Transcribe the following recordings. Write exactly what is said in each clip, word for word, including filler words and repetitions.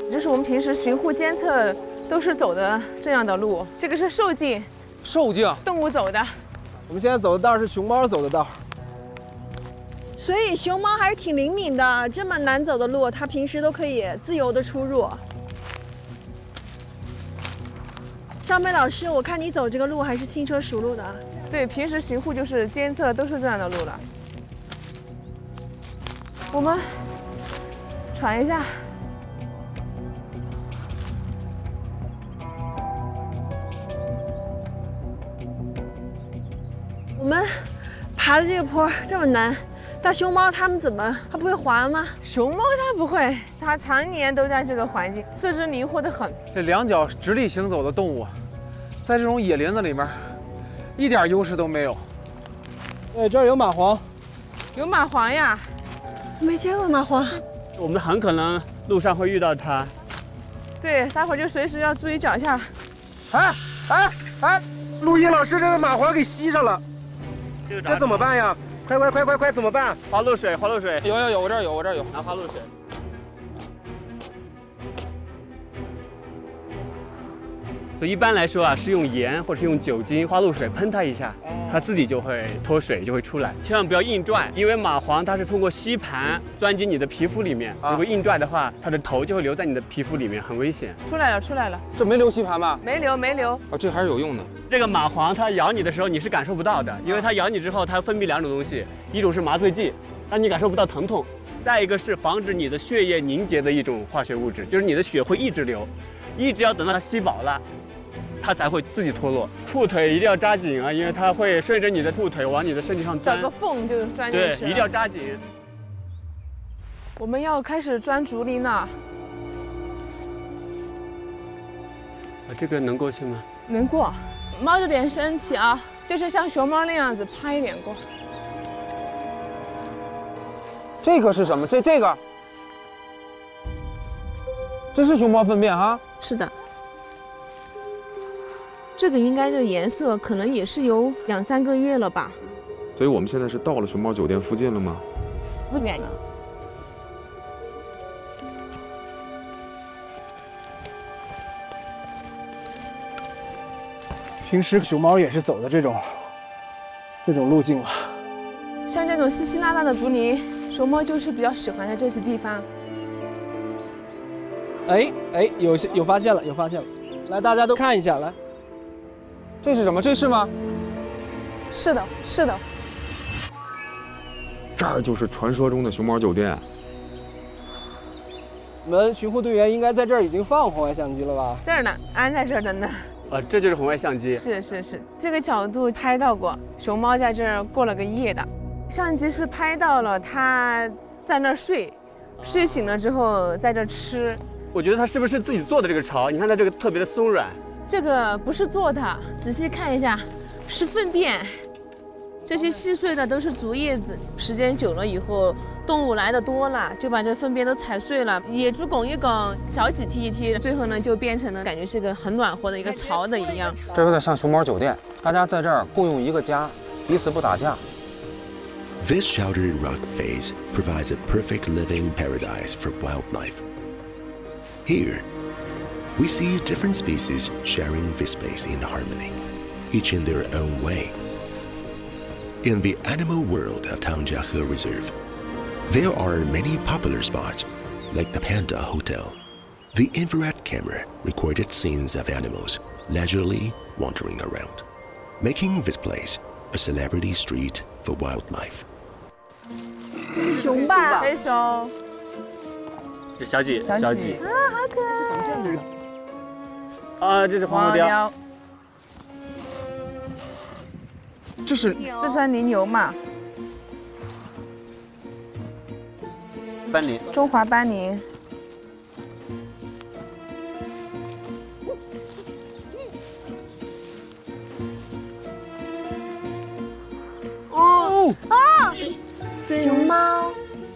就是我们平时巡护监测都是走的这样的路。这个是兽径， 兽径， 动物走的。 我们现在走的道是熊猫走的道。 所以熊猫还是挺灵敏的，这么难走的路，它平时都可以自由的出入。尚梅老师，我看你走这个路还是轻车熟路的。 对，平时巡护就是监测都是这样的路了。我们喘一下。 我们爬的这个坡这么难，大熊猫它们怎么，它不会滑吗？ 熊猫它不会，它常年都在这个环境，四肢灵活得很。 这两脚直立行走的动物，在这种野林子里面，一点优势都没有。 对，这儿有蚂蟥。 有蚂蟥呀？ 没见过蚂蟥。 我们很可能路上会遇到它。 对，待会儿就随时要注意脚下。 哎哎哎！陆毅老师，这个蚂蟥给吸上了，这怎么办呀？快快快快快，怎么办？ 花露水，花露水， 有有有，我这儿有，我这儿有， 拿花露水。所以一般来说啊，是用盐或是用酒精、花露水喷它一下，它自己就会脱水，就会出来。千万不要硬拽，因为蚂蟥它是通过吸盘钻进你的皮肤里面，如果硬拽的话，它的头就会留在你的皮肤里面，很危险。 出来了，出来了。 这没留吸盘吧？ 没留，没留。 哦，这还是有用的。 这个蚂蟥它咬你的时候，你是感受不到的，因为它咬你之后，它分泌两种东西，一种是麻醉剂，让你感受不到疼痛；再一个是防止你的血液凝结的一种化学物质，就是你的血会一直流，一直要等到它吸饱了。它才会自己脱落，裤腿一定要扎紧啊，因为它会顺着你的裤腿往你的身体上钻， 找个缝就钻进去。 对，一定要扎紧。 我们要开始钻竹林了。啊， 这个能过去吗？ 能过，猫着点身体啊，就是像熊猫那样子趴一点过。 这个是什么？这这个，这是熊猫粪便哈？ 是的。这个应该这颜色可能也是有两三个月了吧。 所以我们现在是到了熊猫酒店附近了吗？ 不远了。 平时熊猫也是走的这种这种路径了。 像这种稀稀拉拉的竹林，熊猫就是比较喜欢的这些地方。 哎哎，有有发现了，有发现了！来，大家都看一下，来。 这是什么？这是吗？ 是的，是的。 这儿就是传说中的熊猫酒店。 我们巡护队员应该在这儿已经放红外相机了吧？ 这儿呢，安在这儿的呢。 啊，这就是红外相机。 是是是，这个角度拍到过熊猫在这儿过了个夜的。相机是拍到了它在那儿睡，睡醒了之后在这儿吃。 我觉得它是不是自己做的这个巢？你看它这个特别的松软。 这个不是做的，仔细看一下，是粪便。这些细碎的都是竹叶子，时间久了以后，动物来的多了，就把这粪便都踩碎了。野猪拱一拱，小鸡踢一踢，最后呢就变成了感觉是个很暖和的一个巢的一样。 这有点像熊猫酒店，大家在这儿共用一个家，彼此不打架。 This sheltered rock face provides a perfect living paradise for wildlife. Here, we see different species sharing this space in harmony, each in their own way. In the animal world of Tangjiahe Reserve, there are many popular spots, like the Panda Hotel. The infrared camera recorded scenes of animals leisurely wandering around, making this place a celebrity street for wildlife. 这是熊吧？ 黑熊。 这小鸡， 小小鸡啊，好可爱！ 怎么这样子？ 啊，这是黄喉貂。 这是四川羚牛嘛？ 斑羚， 中华斑羚。 哦啊！熊猫。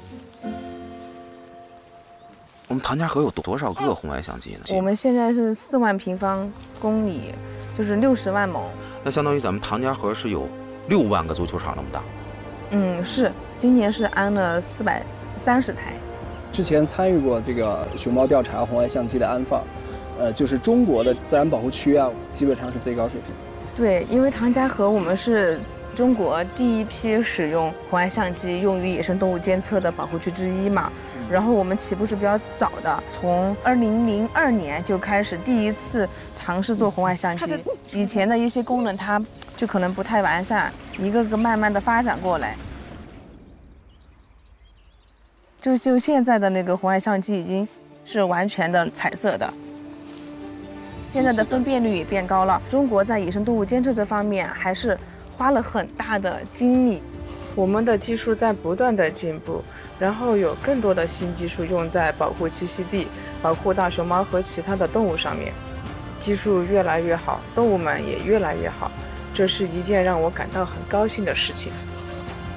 我们唐家河有多少个红外相机呢？ 我们现在是四万平方公里，就是六十万亩。 那相当于咱们唐家河是有六万个足球场那么大。 嗯，是，今年是安了四百三十台。 之前参与过这个熊猫调查红外相机的安放，呃，就是中国的自然保护区啊，基本上是最高水平。 对，因为唐家河我们是中国第一批使用红外相机用于野生动物监测的保护区之一嘛。然后我们起步是比较早的，从二零零二年就开始第一次尝试做红外相机。以前的一些功能它就可能不太完善，一个个慢慢的发展过来。就就现在的那个红外相机已经是完全的彩色的，现在的分辨率也变高了。中国在野生动物监测这方面还是花了很大的精力。 我们的技术在不断的进步，然后有更多的新技术用在保护栖息地、保护大熊猫和其他的动物上面。技术越来越好，动物们也越来越好，这是一件让我感到很高兴的事情。